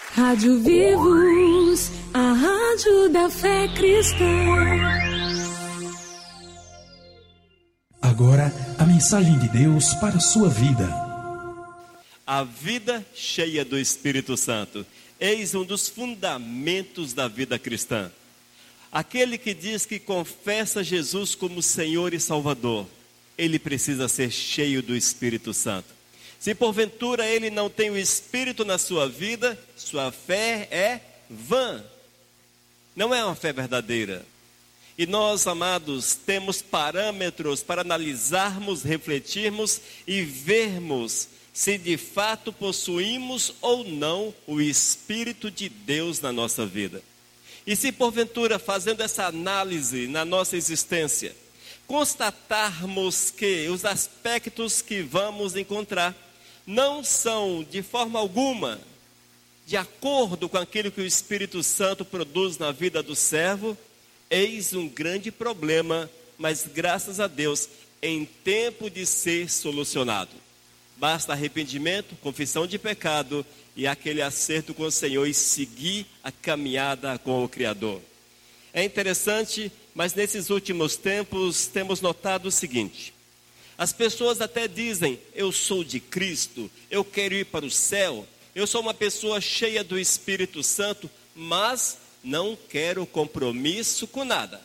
Rádio Vivos, a rádio da fé cristã. Agora, a mensagem de Deus para a sua vida. A vida cheia do Espírito Santo. Eis um dos fundamentos da vida cristã. Aquele que diz que confessa Jesus como Senhor e Salvador, ele precisa ser cheio do Espírito Santo. Se porventura ele não tem o Espírito na sua vida, sua fé é vã. Não é uma fé verdadeira. E nós, amados, temos parâmetros para analisarmos, refletirmos e vermos se de fato possuímos ou não o Espírito de Deus na nossa vida. E se porventura, fazendo essa análise na nossa existência, constatarmos que os aspectos que vamos encontrar não são de forma alguma de acordo com aquilo que o Espírito Santo produz na vida do servo, eis um grande problema, mas graças a Deus, em tempo de ser solucionado. Basta arrependimento, confissão de pecado e aquele acerto com o Senhor e seguir a caminhada com o Criador. É interessante, mas nesses últimos tempos temos notado o seguinte: as pessoas até dizem, eu sou de Cristo, eu quero ir para o céu, eu sou uma pessoa cheia do Espírito Santo, mas não quero compromisso com nada.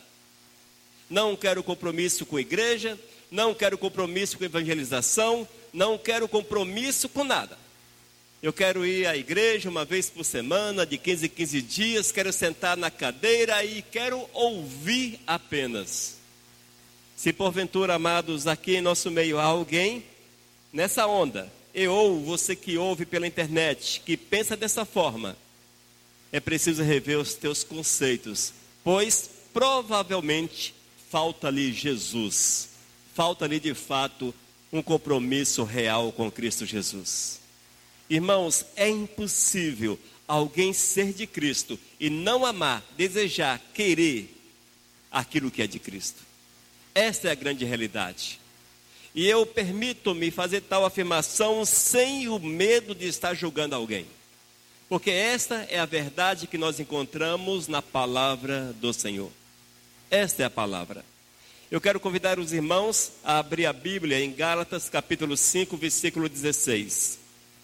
Não quero compromisso com a igreja, não quero compromisso com evangelização, não quero compromisso com nada. Eu quero ir à igreja uma vez por semana, de 15 em 15 dias, quero sentar na cadeira e quero ouvir apenas. Se porventura, amados, aqui em nosso meio há alguém nessa onda, ou você que ouve pela internet, que pensa dessa forma, é preciso rever os teus conceitos, pois provavelmente falta-lhe Jesus, falta-lhe de fato um compromisso real com Cristo Jesus. Irmãos, é impossível alguém ser de Cristo e não amar, desejar, querer aquilo que é de Cristo. Esta é a grande realidade. E eu permito-me fazer tal afirmação sem o medo de estar julgando alguém. Porque esta é a verdade que nós encontramos na palavra do Senhor. Esta é a palavra. Eu quero convidar os irmãos a abrir a Bíblia em Gálatas capítulo 5, versículo 16.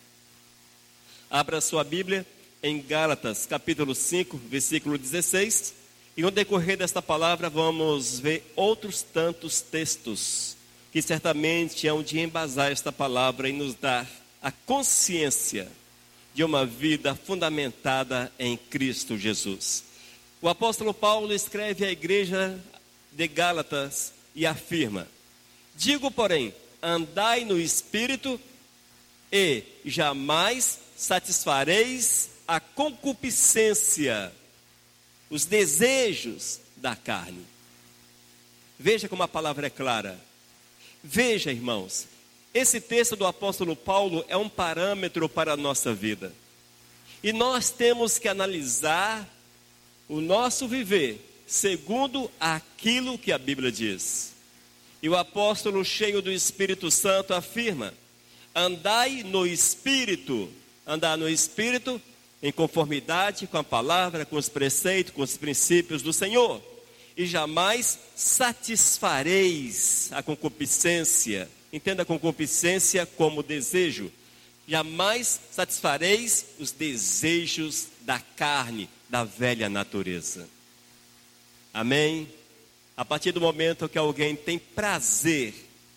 Abra a sua Bíblia em Gálatas capítulo 5, versículo 16. E no decorrer desta palavra vamos ver outros tantos textos que certamente hão de embasar esta palavra e nos dar a consciência de uma vida fundamentada em Cristo Jesus. O apóstolo Paulo escreve à igreja de Gálatas e afirma: digo, porém, andai no Espírito e jamais satisfareis a concupiscência, os desejos da carne. Veja como a palavra é clara. Veja, irmãos, esse texto do apóstolo Paulo é um parâmetro para a nossa vida. E nós temos que analisar o nosso viver segundo aquilo que a Bíblia diz. E o apóstolo, cheio do Espírito Santo, afirma: andai no Espírito. Andar no Espírito em conformidade com a palavra, com os preceitos, com os princípios do Senhor. E jamais satisfareis a concupiscência. Entenda a concupiscência como desejo. Jamais satisfareis os desejos da carne, da velha natureza. Amém? A partir do momento que alguém tem prazer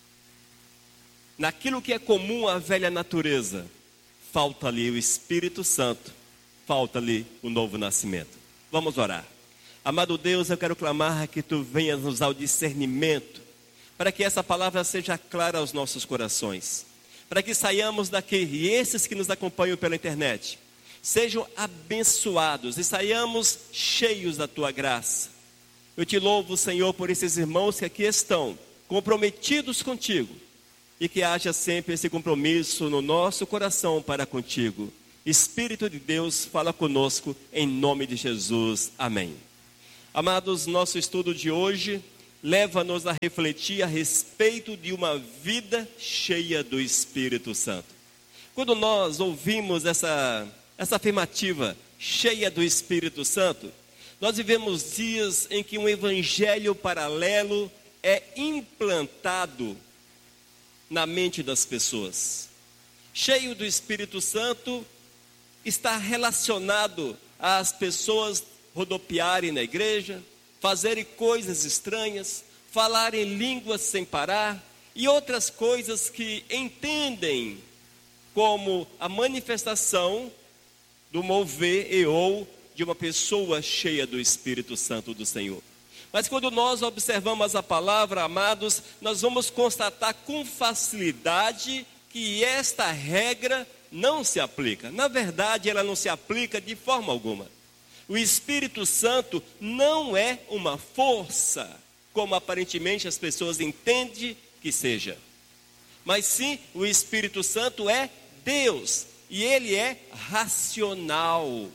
naquilo que é comum à velha natureza, falta-lhe o Espírito Santo, falta-lhe o novo nascimento. Vamos orar. Amado Deus, eu quero clamar que Tu venhas nos dar o discernimento, para que essa palavra seja clara aos nossos corações, para que saiamos daqui, e esses que nos acompanham pela internet, sejam abençoados e saiamos cheios da Tua graça. Eu Te louvo, Senhor, por esses irmãos que aqui estão, comprometidos contigo, e que haja sempre esse compromisso no nosso coração para contigo. Espírito de Deus, fala conosco em nome de Jesus. Amém. Amados, nosso estudo de hoje leva-nos a refletir a respeito de uma vida cheia do Espírito Santo. Quando nós ouvimos essa essa afirmativa, cheia do Espírito Santo, nós vivemos dias em que um evangelho paralelo é implantado na mente das pessoas. Cheio do Espírito Santo está relacionado às pessoas rodopiarem na igreja, fazerem coisas estranhas, falarem línguas sem parar e outras coisas que entendem como a manifestação do mover e ou de uma pessoa cheia do Espírito Santo do Senhor. Mas quando nós observamos a palavra, amados, nós vamos constatar com facilidade que esta regra não se aplica. Na verdade, ela não se aplica de forma alguma. O Espírito Santo não é uma força, como aparentemente as pessoas entendem que seja. Mas sim, o Espírito Santo é Deus, e ele é racional.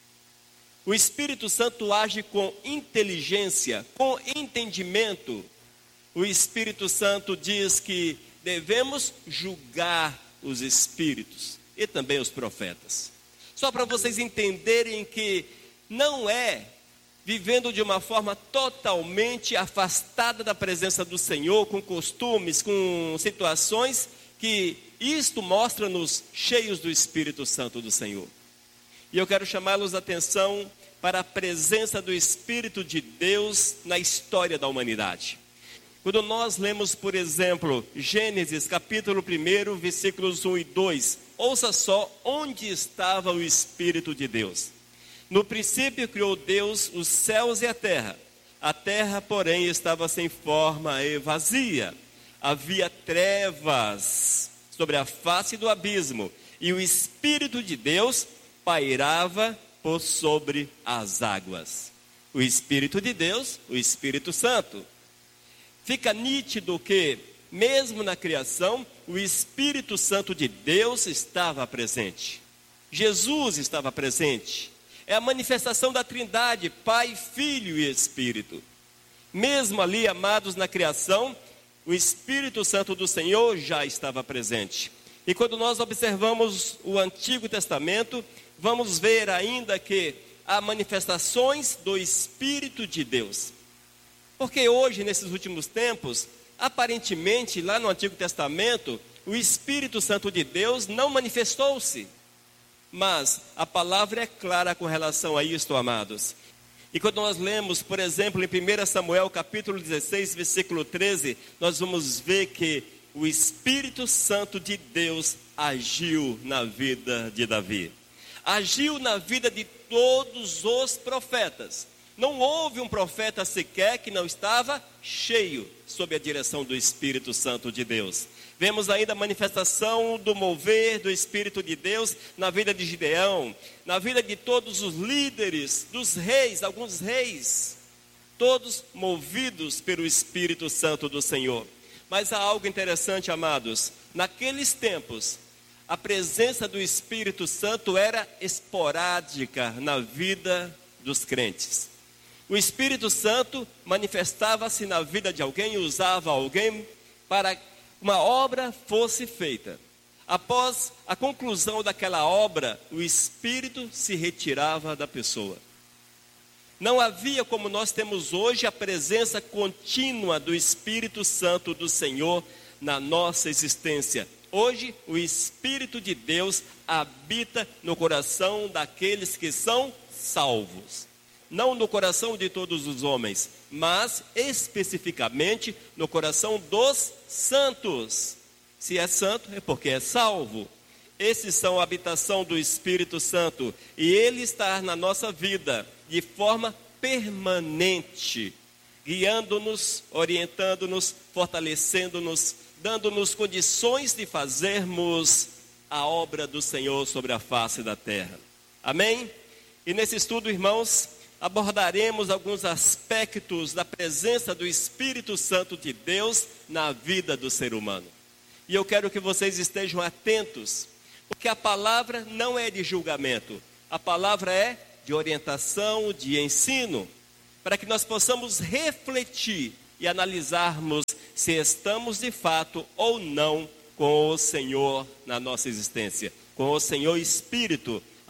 O Espírito Santo age com inteligência, com entendimento. O Espírito Santo diz que devemos julgar os espíritos e também os profetas. Só para vocês entenderem que não é vivendo de uma forma totalmente afastada da presença do Senhor, com costumes, com situações, que isto mostra-nos cheios do Espírito Santo do Senhor. E eu quero chamá-los a atenção para a presença do Espírito de Deus na história da humanidade. Quando nós lemos, por exemplo, Gênesis capítulo 1, versículos 1 e 2, ouça só onde estava o Espírito de Deus. No princípio criou Deus os céus e a terra, porém, estava sem forma e vazia. Havia trevas sobre a face do abismo, e o Espírito de Deus pairava por sobre as águas. O Espírito de Deus, o Espírito Santo. Fica nítido que, mesmo na criação, o Espírito Santo de Deus estava presente. Jesus estava presente. É a manifestação da Trindade, Pai, Filho e Espírito. Mesmo ali, amados, na criação, o Espírito Santo do Senhor já estava presente. E quando nós observamos o Antigo Testamento, vamos ver ainda que há manifestações do Espírito de Deus. Porque hoje, nesses últimos tempos, aparentemente, lá no Antigo Testamento, o Espírito Santo de Deus não manifestou-se. Mas a palavra é clara com relação a isto, amados. E quando nós lemos, por exemplo, em 1 Samuel capítulo 16, versículo 13, nós vamos ver que o Espírito Santo de Deus agiu na vida de Davi. Agiu na vida de todos os profetas. Não houve um profeta sequer que não estava cheio sob a direção do Espírito Santo de Deus. Vemos ainda a manifestação do mover do Espírito de Deus na vida de Gideão, na vida de todos os líderes, dos reis, alguns reis, todos movidos pelo Espírito Santo do Senhor. Mas há algo interessante, amados. Naqueles tempos, a presença do Espírito Santo era esporádica na vida dos crentes. O Espírito Santo manifestava-se na vida de alguém, usava alguém para que uma obra fosse feita. Após a conclusão daquela obra, o Espírito se retirava da pessoa. Não havia, como nós temos hoje, a presença contínua do Espírito Santo do Senhor na nossa existência. Hoje, o Espírito de Deus habita no coração daqueles que são salvos. Não no coração de todos os homens, mas especificamente no coração dos santos. Se é santo, é porque é salvo. Esses são a habitação do Espírito Santo, e ele está na nossa vida de forma permanente, guiando-nos, orientando-nos, fortalecendo-nos, dando-nos condições de fazermos a obra do Senhor sobre a face da terra. Amém? E nesse estudo, irmãos, abordaremos alguns aspectos da presença do Espírito Santo de Deus na vida do ser humano. E eu quero que vocês estejam atentos, porque a palavra não é de julgamento, a palavra é de orientação, de ensino, para que nós possamos refletir e analisarmos se estamos de fato ou não com o Senhor na nossa existência, com o Senhor Espírito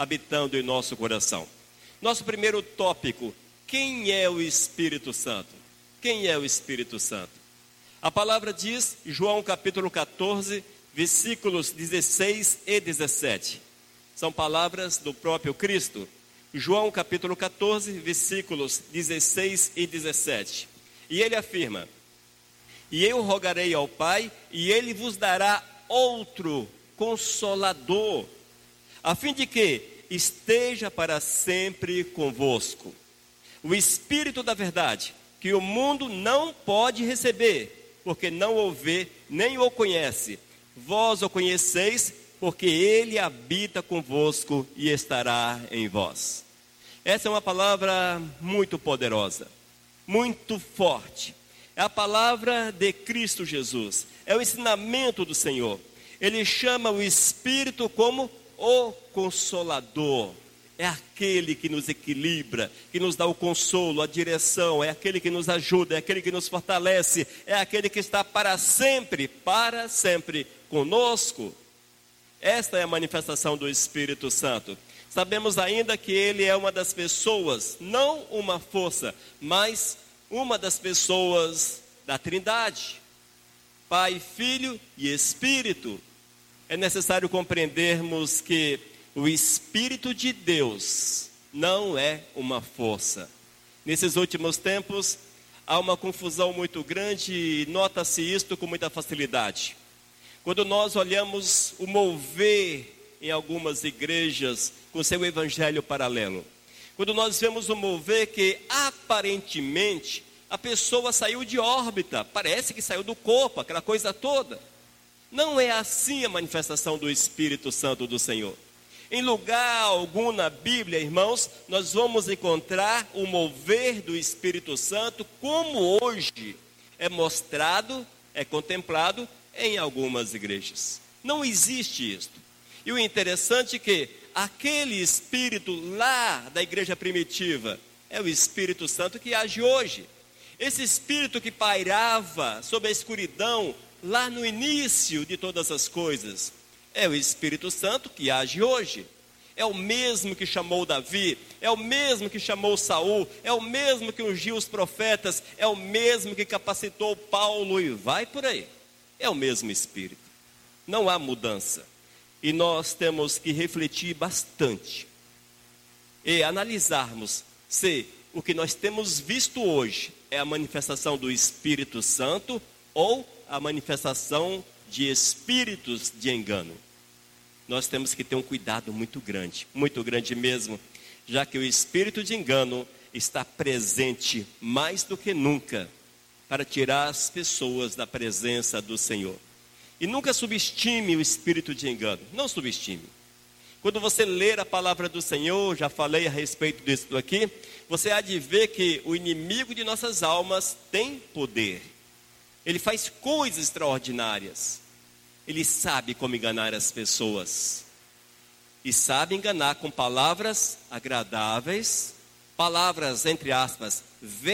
habitando em nosso coração. Nosso primeiro tópico: quem é o Espírito Santo? Quem é o Espírito Santo? A palavra diz, João capítulo 14, versículos 16 e 17. São palavras do próprio Cristo. João capítulo 14, versículos 16 e 17. E ele afirma: e eu rogarei ao Pai, e ele vos dará outro Consolador, a fim de que esteja para sempre convosco. O Espírito da verdade, que o mundo não pode receber, porque não o vê, nem o conhece. Vós o conheceis, porque ele habita convosco e estará em vós. Essa é uma palavra muito poderosa, muito forte. É a palavra de Cristo Jesus, é o ensinamento do Senhor. Ele chama o Espírito como o Consolador. É aquele que nos equilibra, que nos dá o consolo, a direção, é aquele que nos ajuda, é aquele que nos fortalece, é aquele que está para sempre conosco. Esta é a manifestação do Espírito Santo. Sabemos ainda que ele é uma das pessoas, não uma força, mas uma das pessoas da Trindade. Pai, Filho e Espírito. É necessário compreendermos que o Espírito de Deus não é uma força. Nesses últimos tempos, há uma confusão muito grande e nota-se isto com muita facilidade. Quando nós olhamos o mover em algumas igrejas com seu evangelho paralelo, quando nós vemos o mover que aparentemente a pessoa saiu de órbita, parece que saiu do corpo, aquela coisa toda. Não é assim a manifestação do Espírito Santo do Senhor. Em lugar algum na Bíblia, irmãos, nós vamos encontrar o mover do Espírito Santo como hoje é mostrado, é contemplado em algumas igrejas. Não existe isto. E o interessante é que aquele Espírito lá da igreja primitiva é o Espírito Santo que age hoje. Esse Espírito que pairava sobre a escuridão lá no início de todas as coisas, é o Espírito Santo que age hoje. É o mesmo que chamou Davi, é o mesmo que chamou Saul, é o mesmo que ungiu os profetas, é o mesmo que capacitou Paulo e vai por aí. É o mesmo Espírito. Não há mudança. E nós temos que refletir bastante e analisarmos se o que nós temos visto hoje é a manifestação do Espírito Santo ou a manifestação de espíritos de engano. Nós temos que ter um cuidado muito grande mesmo, já que o espírito de engano está presente mais do que nunca para tirar as pessoas da presença do Senhor. E nunca subestime o espírito de engano, não subestime. Quando você ler a palavra do Senhor, já falei a respeito disso aqui, você há de ver que o inimigo de nossas almas tem poder. Ele faz coisas extraordinárias. Ele sabe como enganar as pessoas. E sabe enganar com palavras agradáveis, palavras, entre aspas,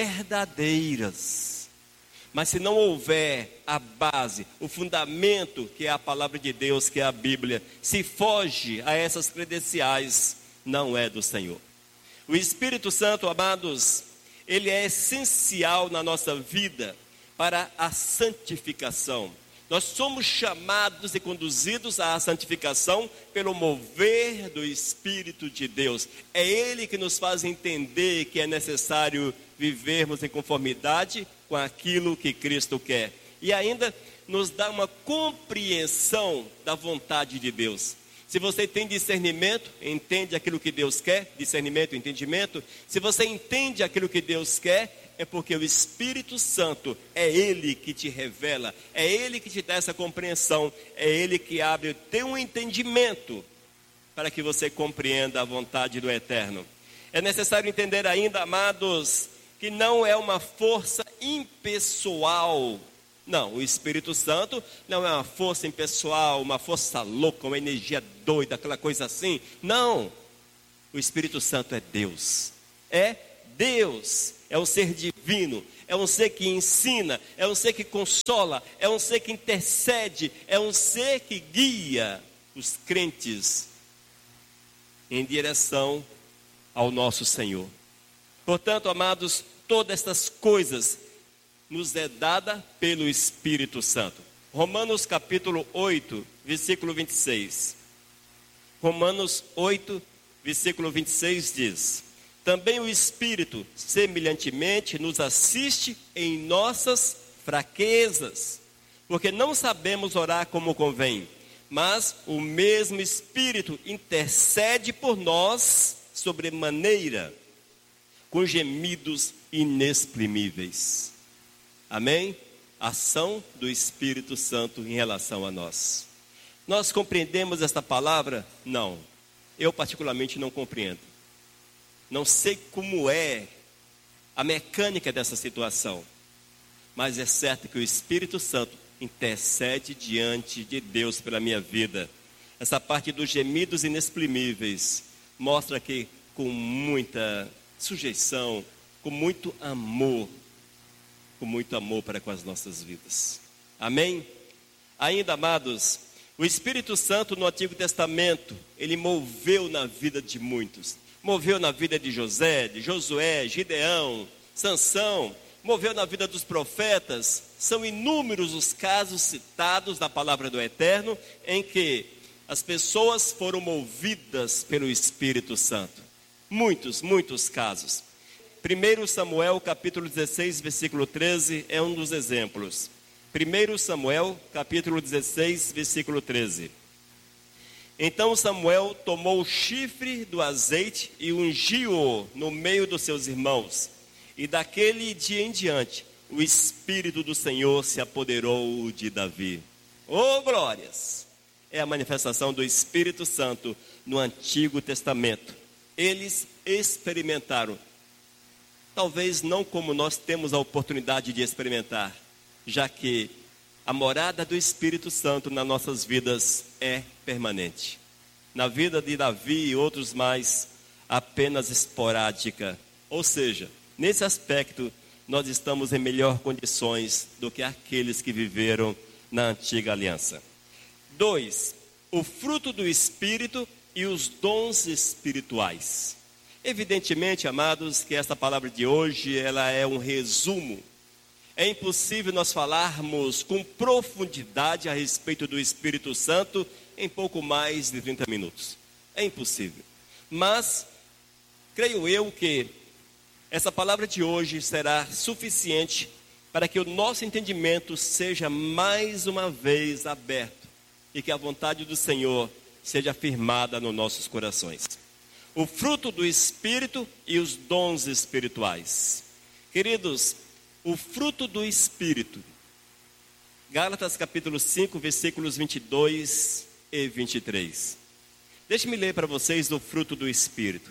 verdadeiras. Mas se não houver a base, o fundamento, que é a palavra de Deus, que é a Bíblia, se foge a essas credenciais, não é do Senhor. O Espírito Santo, amados, ele é essencial na nossa vida para a santificação. Nós somos chamados e conduzidos à santificação pelo mover do Espírito de Deus. É Ele que nos faz entender que é necessário vivermos em conformidade com aquilo que Cristo quer. E ainda nos dá uma compreensão da vontade de Deus. Se você tem discernimento, entende aquilo que Deus quer, discernimento, entendimento. Se você entende aquilo que Deus quer, é porque o Espírito Santo é Ele que te revela, é Ele que te dá essa compreensão, é Ele que abre o teu entendimento para que você compreenda a vontade do Eterno. É necessário entender ainda, amados, que não é uma força impessoal. Não, o Espírito Santo não é uma força impessoal, uma força louca, uma energia doida, aquela coisa assim. Não, o Espírito Santo é Deus. É um ser divino, é um ser que ensina, é um ser que consola, é um ser que intercede, é um ser que guia os crentes em direção ao nosso Senhor. Portanto, amados, todas estas coisas nos é dada pelo Espírito Santo. Romanos capítulo 8, versículo 26. Romanos 8, versículo 26 diz: também o Espírito, semelhantemente, nos assiste em nossas fraquezas, porque não sabemos orar como convém, mas o mesmo Espírito intercede por nós sobremaneira, com gemidos inexprimíveis. Amém? Ação do Espírito Santo em relação a nós. Nós compreendemos esta palavra? Não. Eu particularmente não compreendo. Não sei como é a mecânica dessa situação. Mas é certo que o Espírito Santo intercede diante de Deus pela minha vida. Essa parte dos gemidos inexprimíveis mostra que com muita sujeição, com muito amor para com as nossas vidas. Amém? Ainda, amados, o Espírito Santo no Antigo Testamento, ele moveu na vida de muitos. Moveu na vida de José, de Josué, Gideão, Sansão, moveu na vida dos profetas. São inúmeros os casos citados na palavra do Eterno em que as pessoas foram movidas pelo Espírito Santo. Muitos casos. 1 Samuel capítulo 16, versículo 13 é um dos exemplos. 1 Samuel capítulo 16, versículo 13. Então Samuel tomou o chifre do azeite e ungiu-o no meio dos seus irmãos. E daquele dia em diante, o Espírito do Senhor se apoderou de Davi. Oh, glórias! É a manifestação do Espírito Santo no Antigo Testamento. Eles experimentaram, talvez não como nós temos a oportunidade de experimentar, já que a morada do Espírito Santo nas nossas vidas é permanente. Na vida de Davi e outros mais, apenas esporádica. Ou seja, nesse aspecto, nós estamos em melhor condições do que aqueles que viveram na antiga aliança. 2. O fruto do Espírito e os dons espirituais. Evidentemente, amados, que esta palavra de hoje, ela é um resumo. É impossível nós falarmos com profundidade a respeito do Espírito Santo em pouco mais de 30 minutos. É impossível. Mas, creio eu que essa palavra de hoje será suficiente para que o nosso entendimento seja mais uma vez aberto e que a vontade do Senhor seja firmada nos nossos corações. O fruto do Espírito e os dons espirituais. Queridos, o fruto do Espírito. Gálatas capítulo 5, versículos 22 e 23. Deixe-me ler para vocês o fruto do Espírito.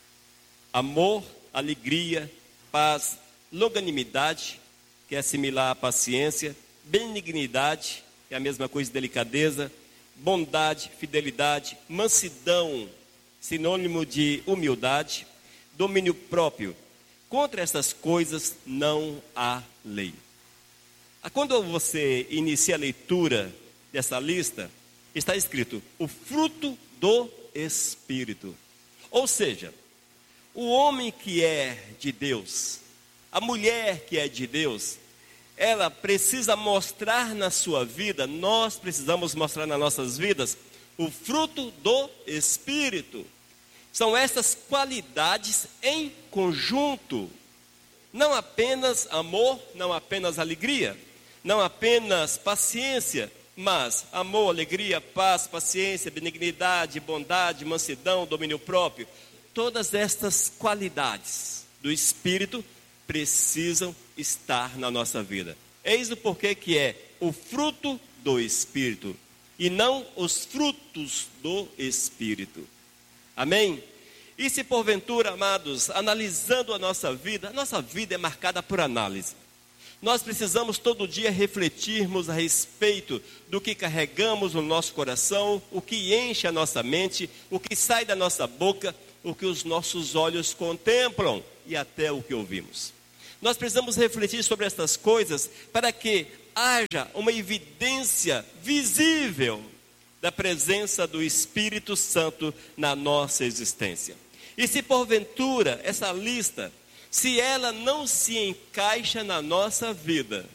Amor, alegria, paz, longanimidade, que é similar à paciência, benignidade, que é a mesma coisa, delicadeza, bondade, fidelidade, mansidão, sinônimo de humildade, domínio próprio. Contra essas coisas não há lei. Quando você inicia a leitura dessa lista, está escrito o fruto do Espírito. Ou seja, o homem que é de Deus, a mulher que é de Deus, ela precisa mostrar na sua vida, nós precisamos mostrar nas nossas vidas, o fruto do Espírito. São essas qualidades em conjunto. Não apenas amor, não apenas alegria, não apenas paciência, mas amor, alegria, paz, paciência, benignidade, bondade, mansidão, domínio próprio. Todas estas qualidades do Espírito precisam estar na nossa vida. Eis o porquê que é o fruto do Espírito e não os frutos do Espírito. Amém? E se porventura, amados, analisando a nossa vida é marcada por análise. Nós precisamos todo dia refletirmos a respeito do que carregamos no nosso coração, o que enche a nossa mente, o que sai da nossa boca, o que os nossos olhos contemplam e até o que ouvimos. Nós precisamos refletir sobre estas coisas para que haja uma evidência visível da presença do Espírito Santo na nossa existência. E se porventura essa lista, se ela não se encaixa na nossa vida,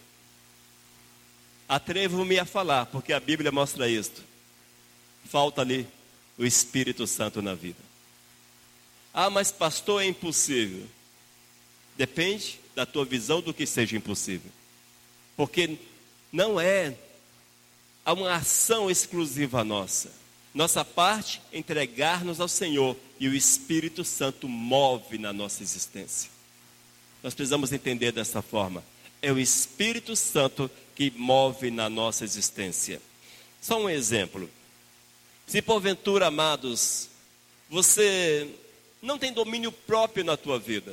atrevo-me a falar, porque a Bíblia mostra isto: falta ali o Espírito Santo na vida. Ah, mas pastor, é impossível. Depende da tua visão do que seja impossível. Porque não é uma ação exclusiva nossa. Nossa parte é entregar-nos ao Senhor e o Espírito Santo move na nossa existência. Nós precisamos entender dessa forma. É o Espírito Santo que move na nossa existência. Só um exemplo. Se porventura, amados, você não tem domínio próprio na tua vida,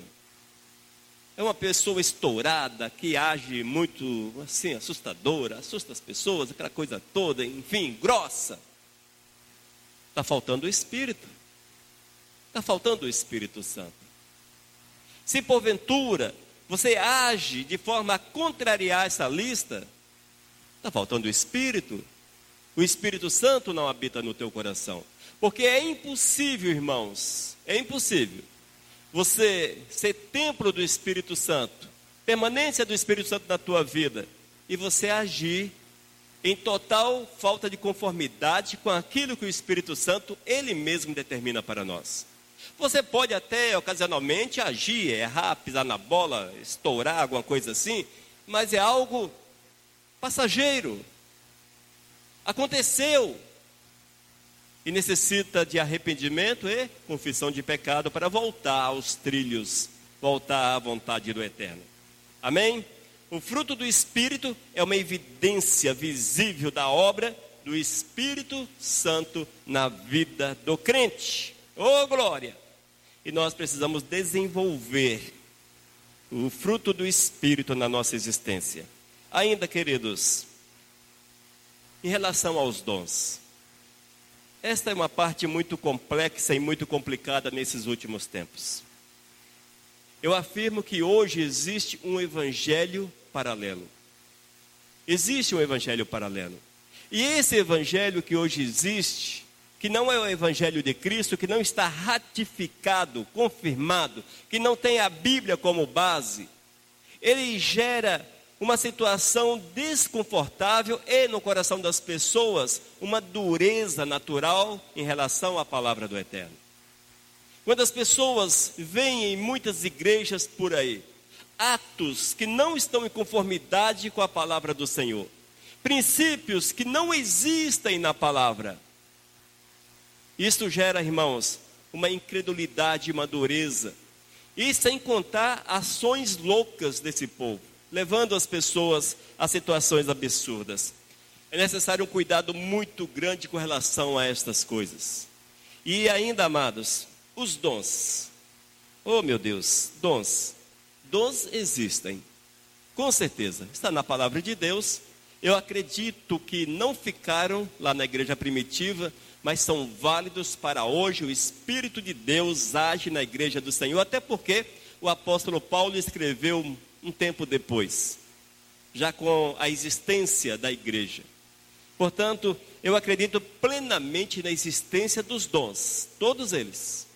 é uma pessoa estourada, que age muito assim, assustadora, assusta as pessoas, aquela coisa toda, enfim, grossa, está faltando o Espírito. Está faltando o Espírito Santo. Se porventura você age de forma a contrariar essa lista, está faltando o Espírito. O Espírito Santo não habita no teu coração. Porque é impossível, irmãos, é impossível você ser templo do Espírito Santo, permanência do Espírito Santo na tua vida, e você agir em total falta de conformidade com aquilo que o Espírito Santo, Ele mesmo determina para nós. Você pode até ocasionalmente agir, errar, pisar na bola, estourar, alguma coisa assim, mas é algo passageiro. Aconteceu. E necessita de arrependimento e confissão de pecado para voltar aos trilhos, voltar à vontade do Eterno. Amém? O fruto do Espírito é uma evidência visível da obra do Espírito Santo na vida do crente. Oh, glória! E nós precisamos desenvolver o fruto do Espírito na nossa existência. Ainda, queridos, em relação aos dons, esta é uma parte muito complexa e muito complicada nesses últimos tempos. Eu afirmo que hoje existe um evangelho paralelo. Existe um evangelho paralelo. E esse evangelho que hoje existe, que não é o evangelho de Cristo, que não está ratificado, confirmado, que não tem a Bíblia como base, ele gera uma situação desconfortável e no coração das pessoas uma dureza natural em relação à palavra do Eterno. Quando as pessoas veem em muitas igrejas por aí atos que não estão em conformidade com a palavra do Senhor, princípios que não existem na palavra, isso gera, irmãos, uma incredulidade e uma dureza, e sem contar ações loucas desse povo, levando as pessoas a situações absurdas. É necessário um cuidado muito grande com relação a estas coisas. E ainda, amados, os dons. Oh, meu Deus, dons. Dons existem, com certeza, está na palavra de Deus. Eu acredito que não ficaram lá na igreja primitiva, mas são válidos para hoje. O Espírito de Deus age na igreja do Senhor, até porque o apóstolo Paulo escreveu um tempo depois, já com a existência da igreja. Portanto, eu acredito plenamente na existência dos dons, todos eles.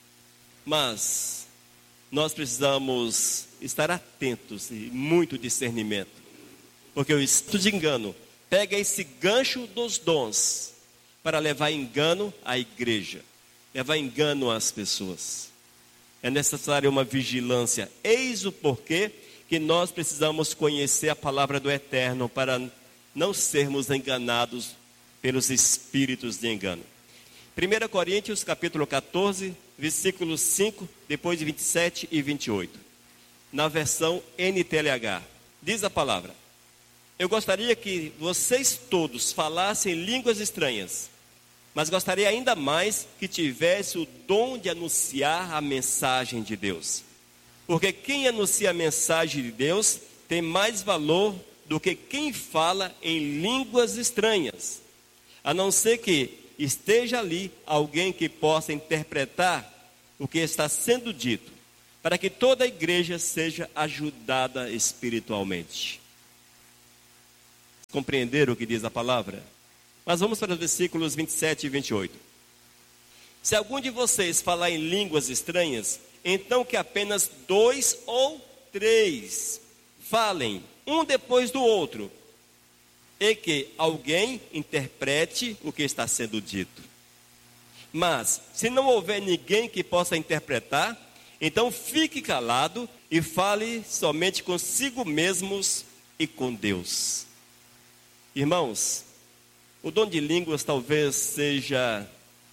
Mas nós precisamos estar atentos e muito discernimento, porque o espírito de engano pega esse gancho dos dons para levar engano à igreja, levar engano às pessoas. É necessário uma vigilância. Eis o porquê que nós precisamos conhecer a palavra do Eterno para não sermos enganados pelos espíritos de engano. 1 Coríntios capítulo 14, versículos 5, depois de 27 e 28. Na versão NTLH, diz a palavra: eu gostaria que vocês todos falassem línguas estranhas, mas gostaria ainda mais que tivesse o dom de anunciar a mensagem de Deus. Porque quem anuncia a mensagem de Deus tem mais valor do que quem fala em línguas estranhas, a não ser que esteja ali alguém que possa interpretar o que está sendo dito, para que toda a igreja seja ajudada espiritualmente. Compreenderam o que diz a palavra? Mas vamos para os versículos 27 e 28. Se algum de vocês falar em línguas estranhas, então que apenas 2 ou 3 falem, um depois do outro, e que alguém interprete o que está sendo dito. Mas, se não houver ninguém que possa interpretar, então fique calado e fale somente consigo mesmos e com Deus. Irmãos, o dom de línguas talvez seja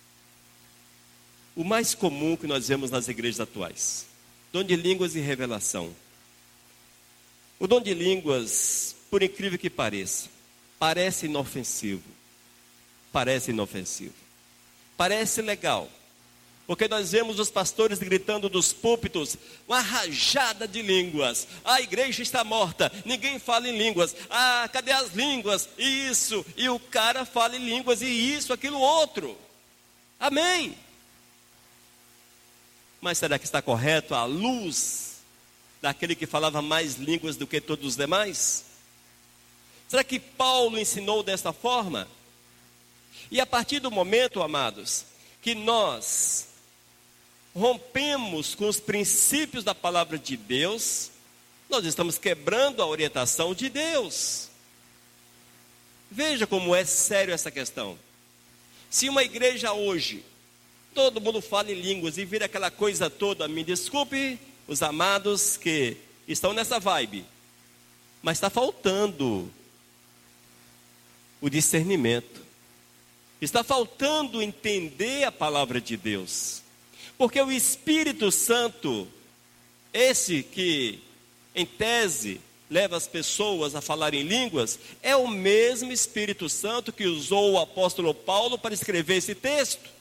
o mais comum que nós vemos nas igrejas atuais. Dom de línguas e revelação. O dom de línguas, por incrível que pareça, parece inofensivo. Parece inofensivo. Parece legal. Porque nós vemos os pastores gritando dos púlpitos, uma rajada de línguas. A igreja está morta, ninguém fala em línguas. Ah, cadê as línguas? Isso. E o cara fala em línguas e isso, aquilo, outro. Amém. Mas será que está correto à luz daquele que falava mais línguas do que todos os demais? Será que Paulo ensinou desta forma? E a partir do momento, amados, que nós rompemos com os princípios da palavra de Deus, nós estamos quebrando a orientação de Deus. Veja como é sério essa questão. Se uma igreja hoje, todo mundo fala em línguas e vira aquela coisa toda, me desculpe os amados que estão nessa vibe, mas está faltando o discernimento. Está faltando entender a palavra de Deus. Porque o Espírito Santo, esse que, em tese, leva as pessoas a falar em línguas, é o mesmo Espírito Santo que usou o apóstolo Paulo para escrever esse texto.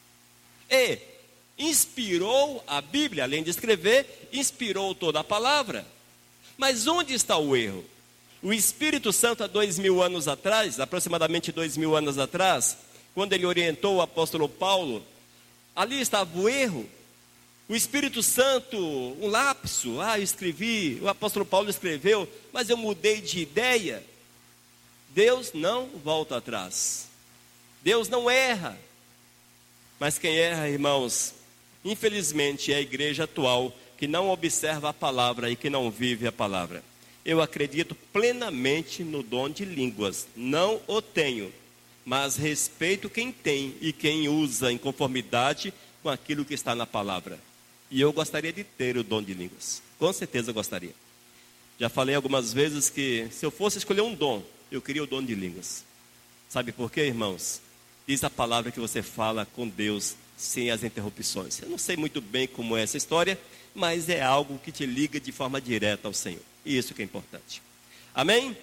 E inspirou a Bíblia, além de escrever, inspirou toda a palavra. Mas onde está o erro? O Espírito Santo, há 2000 anos atrás, aproximadamente 2000 anos atrás, quando ele orientou o apóstolo Paulo, ali estava o erro. O Espírito Santo, um lapso, eu escrevi, o apóstolo Paulo escreveu, mas eu mudei de ideia. Deus não volta atrás. Deus não erra. Mas quem erra, irmãos, infelizmente é a igreja atual que não observa a palavra e que não vive a palavra. Eu acredito plenamente no dom de línguas, não o tenho, mas respeito quem tem e quem usa em conformidade com aquilo que está na palavra. E eu gostaria de ter o dom de línguas, com certeza eu gostaria. Já falei algumas vezes que se eu fosse escolher um dom, eu queria o dom de línguas. Sabe por quê, irmãos? Diz a palavra que você fala com Deus sem as interrupções. Eu não sei muito bem como é essa história, mas é algo que te liga de forma direta ao Senhor. E isso que é importante. Amém?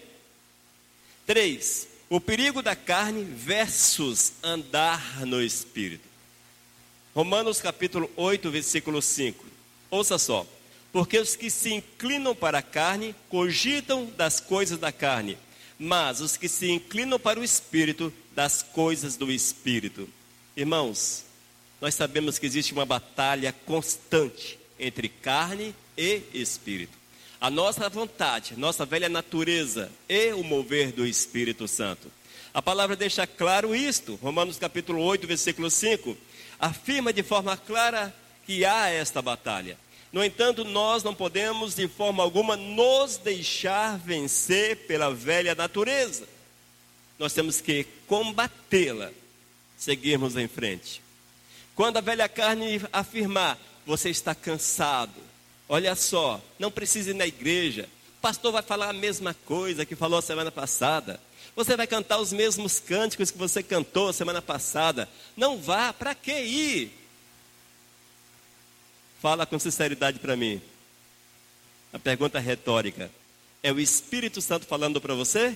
3. O perigo da carne versus andar no Espírito. Romanos capítulo 8, versículo 5. Ouça só. Porque os que se inclinam para a carne, cogitam das coisas da carne. Mas os que se inclinam para o Espírito, das coisas do Espírito. Irmãos, nós sabemos que existe uma batalha constante entre carne e Espírito. A nossa vontade, nossa velha natureza e o mover do Espírito Santo. A palavra deixa claro isto. Romanos capítulo 8, versículo 5. Afirma de forma clara que há esta batalha. No entanto, nós não podemos de forma alguma nos deixar vencer pela velha natureza. Nós temos que combatê-la, seguirmos em frente. Quando a velha carne afirmar, você está cansado, olha só, não precisa ir na igreja, o pastor vai falar a mesma coisa que falou a semana passada, você vai cantar os mesmos cânticos que você cantou a semana passada, não vá, para que ir? Fala com sinceridade para mim. A pergunta retórica, é o Espírito Santo falando para você?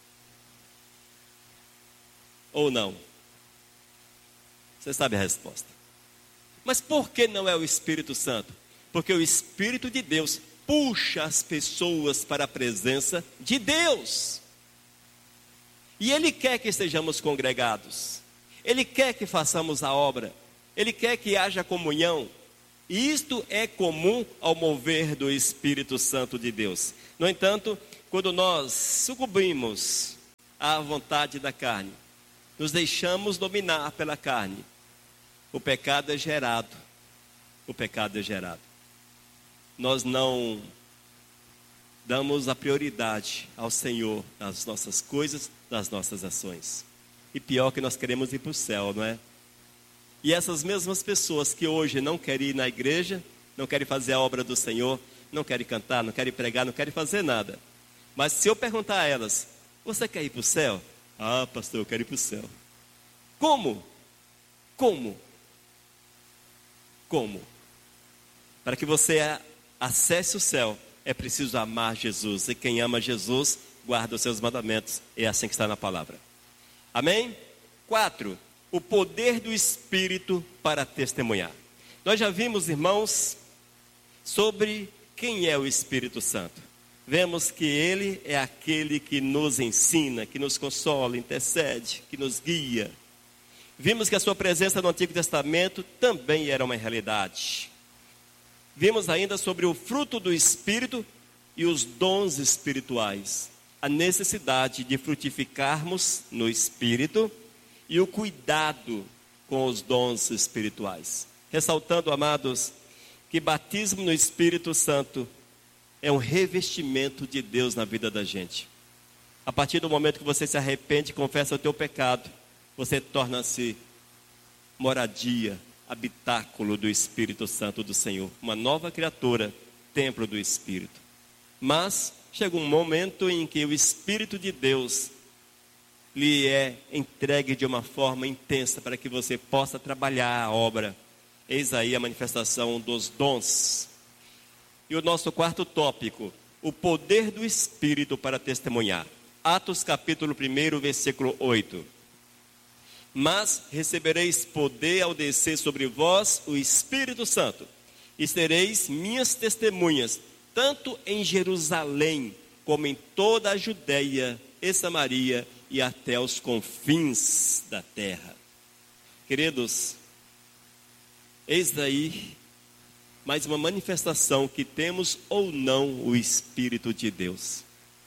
Ou não? Você sabe a resposta. Mas por que não é o Espírito Santo? Porque o Espírito de Deus puxa as pessoas para a presença de Deus. E Ele quer que estejamos congregados. Ele quer que façamos a obra. Ele quer que haja comunhão. E isto é comum ao mover do Espírito Santo de Deus. No entanto, quando nós sucumbimos à vontade da carne, nos deixamos dominar pela carne, o pecado é gerado. O pecado é gerado. Nós não damos a prioridade ao Senhor nas nossas coisas, nas nossas ações. E pior que nós queremos ir para o céu, não é? E essas mesmas pessoas que hoje não querem ir na igreja, não querem fazer a obra do Senhor, não querem cantar, não querem pregar, não querem fazer nada. Mas se eu perguntar a elas, você quer ir para o céu? Ah, pastor, eu quero ir para o céu. Como? Como? Como? Para que você acesse o céu, é preciso amar Jesus. E quem ama Jesus, guarda os seus mandamentos. É assim que está na palavra. Amém? 4. O poder do Espírito para testemunhar. Nós já vimos, irmãos, sobre quem é o Espírito Santo. Vemos que ele é aquele que nos ensina, que nos consola, intercede, que nos guia. Vimos que a sua presença no Antigo Testamento também era uma realidade. Vimos ainda sobre o fruto do Espírito e os dons espirituais. A necessidade de frutificarmos no Espírito e o cuidado com os dons espirituais. Ressaltando, amados, que batismo no Espírito Santo é um revestimento de Deus na vida da gente. A partir do momento que você se arrepende e confessa o teu pecado, você torna-se moradia, habitáculo do Espírito Santo do Senhor. Uma nova criatura, templo do Espírito. Mas chega um momento em que o Espírito de Deus lhe é entregue de uma forma intensa para que você possa trabalhar a obra. Eis aí a manifestação dos dons. E o nosso quarto tópico, o poder do Espírito para testemunhar. Atos capítulo 1, versículo 8. Mas recebereis poder ao descer sobre vós o Espírito Santo, e sereis minhas testemunhas, tanto em Jerusalém, como em toda a Judeia e Samaria, e até os confins da terra. Queridos, eis daí mais uma manifestação que temos ou não o Espírito de Deus.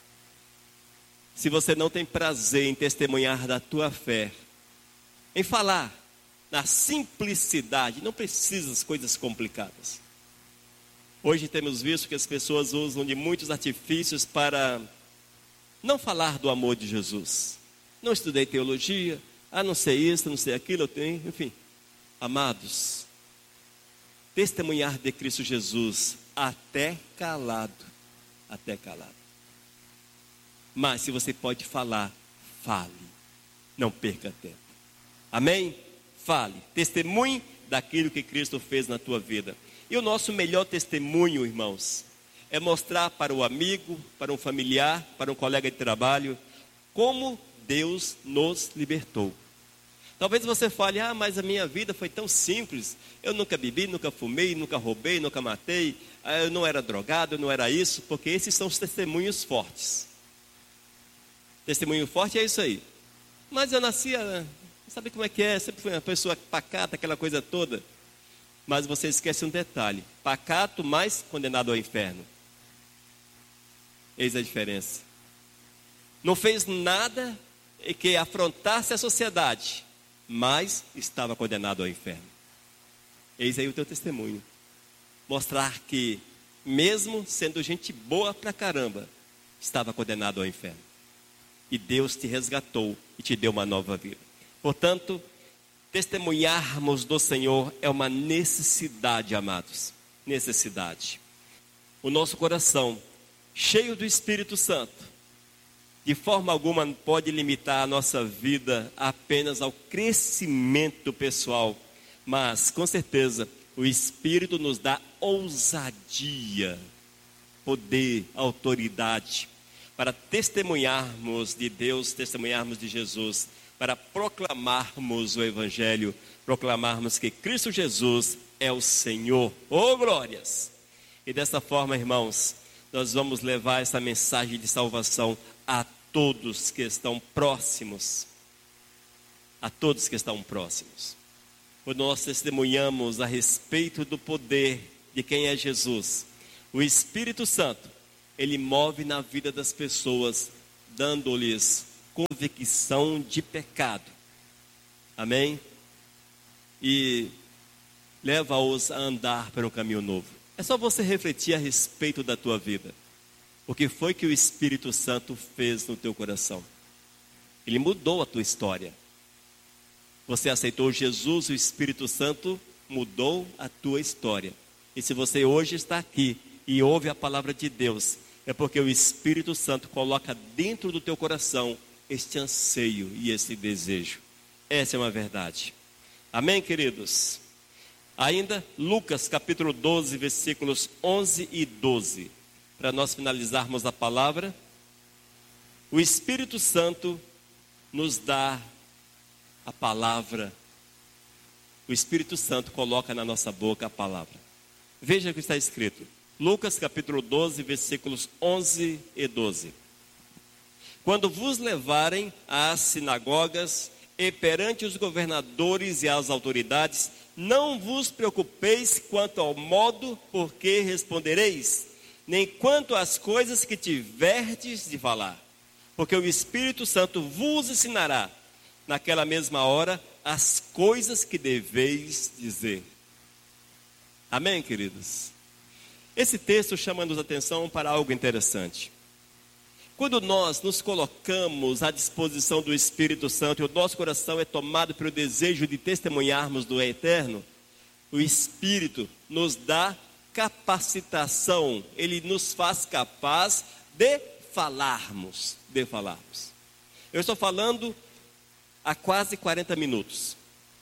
Se você não tem prazer em testemunhar da tua fé, em falar na simplicidade, não precisa das coisas complicadas. Hoje temos visto que as pessoas usam de muitos artifícios para não falar do amor de Jesus. Não estudei teologia, não sei isso, não sei aquilo, eu tenho, enfim. Amados, testemunhar de Cristo Jesus até calado. Mas se você pode falar, fale, não perca tempo. Amém? Fale, testemunhe daquilo que Cristo fez na tua vida. E o nosso melhor testemunho, irmãos, é mostrar para o amigo, para um familiar, para um colega de trabalho, como Deus nos libertou. Talvez você fale, mas a minha vida foi tão simples, eu nunca bebi, nunca fumei, nunca roubei, nunca matei, eu não era drogado, eu não era isso, porque esses são os testemunhos fortes. Testemunho forte é isso aí. Mas eu nasci, sabe como é que é, sempre fui uma pessoa pacata, aquela coisa toda. Mas você esquece um detalhe, pacato, mas condenado ao inferno. Eis a diferença. Não fez nada que afrontasse a sociedade, mas estava condenado ao inferno. Eis aí o teu testemunho. Mostrar que, mesmo sendo gente boa pra caramba, estava condenado ao inferno. E Deus te resgatou e te deu uma nova vida. Portanto, testemunharmos do Senhor é uma necessidade, amados. Necessidade. O nosso coração, cheio do Espírito Santo, de forma alguma pode limitar a nossa vida apenas ao crescimento pessoal. Mas, com certeza, o Espírito nos dá ousadia, poder, autoridade, para testemunharmos de Deus, testemunharmos de Jesus, para proclamarmos o Evangelho, proclamarmos que Cristo Jesus é o Senhor. Oh, glórias! E dessa forma, irmãos, nós vamos levar essa mensagem de salvação a todos que estão próximos. A todos que estão próximos. Quando nós testemunhamos a respeito do poder de quem é Jesus, o Espírito Santo, ele move na vida das pessoas, dando-lhes convicção de pecado, Amém? E leva-os a andar por um caminho novo. É só você refletir a respeito da tua vida. O que foi que o Espírito Santo fez no teu coração? Ele mudou a tua história. Você aceitou Jesus, o Espírito Santo mudou a tua história. E se você hoje está aqui e ouve a palavra de Deus, é porque o Espírito Santo coloca dentro do teu coração este anseio e esse desejo. Essa é uma verdade. Amém, queridos? Ainda Lucas capítulo 12, versículos 11 e 12. Para nós finalizarmos a palavra, o Espírito Santo nos dá a palavra. O Espírito Santo coloca na nossa boca a palavra. Veja o que está escrito. Lucas capítulo 12, versículos 11 e 12. Quando vos levarem às sinagogas e perante os governadores e as autoridades, não vos preocupeis quanto ao modo por que respondereis, nem quanto às coisas que tiverdes de falar, porque o Espírito Santo vos ensinará naquela mesma hora as coisas que deveis dizer. Amém, queridos? Esse texto chama-nos atenção para algo interessante. Quando nós nos colocamos à disposição do Espírito Santo e o nosso coração é tomado pelo desejo de testemunharmos do Eterno, o Espírito nos dá capacitação, ele nos faz capaz de falarmos. Eu estou falando há quase 40 minutos.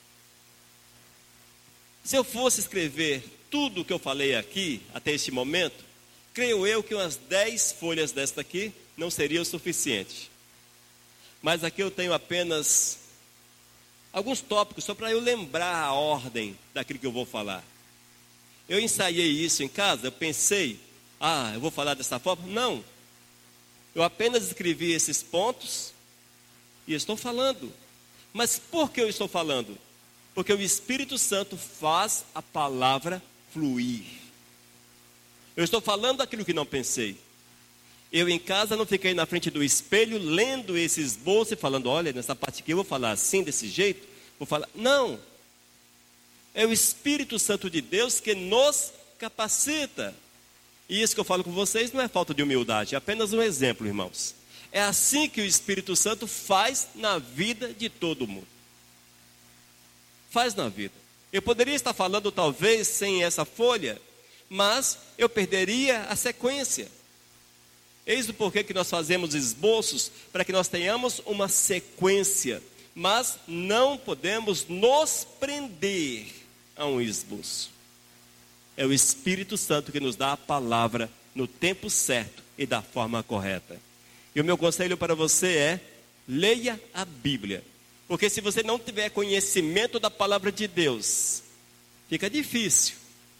Se eu fosse escrever tudo o que eu falei aqui, até este momento, creio eu que umas 10 folhas desta aqui não seria o suficiente. Mas aqui eu tenho apenas alguns tópicos, só para eu lembrar a ordem daquilo que eu vou falar. Eu ensaiei isso em casa, eu pensei, eu vou falar dessa forma. Não, eu apenas escrevi esses pontos e estou falando. Mas por que eu estou falando? Porque o Espírito Santo faz a palavra fluir. Eu estou falando aquilo que não pensei. Eu em casa não fiquei na frente do espelho lendo esse esboço e falando, olha, nessa parte aqui eu vou falar assim, desse jeito, vou falar. Não. É o Espírito Santo de Deus que nos capacita. E isso que eu falo com vocês não é falta de humildade, é apenas um exemplo, irmãos. É assim que o Espírito Santo faz na vida de todo mundo. Faz na vida. Eu poderia estar falando talvez sem essa folha, mas eu perderia a sequência. Eis o porquê que nós fazemos esboços, para que nós tenhamos uma sequência. Mas não podemos nos prender a um esboço. É o Espírito Santo que nos dá a palavra no tempo certo e da forma correta. E o meu conselho para você é, leia a Bíblia. Porque se você não tiver conhecimento da palavra de Deus, fica difícil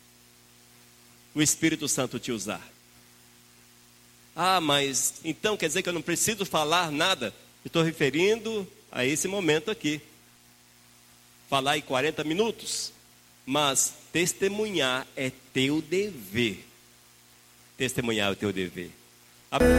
o Espírito Santo te usar. Mas então quer dizer que eu não preciso falar nada? Estou referindo a esse momento aqui. Falar em 40 minutos. Mas testemunhar é teu dever. Testemunhar é o teu dever.